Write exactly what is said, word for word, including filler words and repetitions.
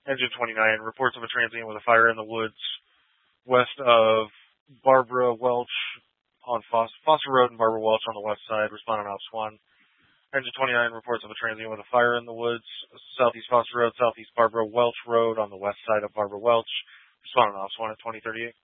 Engine twenty-nine, reports of a transient with a fire in the woods west of Barbara Welch on Fos- Foster Road and Barbara Welch on the west side. Responding Ops one. Engine twenty-nine, reports of a transient with a fire in the woods southeast Foster Road, southeast Barbara Welch Road on the west side of Barbara Welch. Responding Ops one at twenty thirty-eight.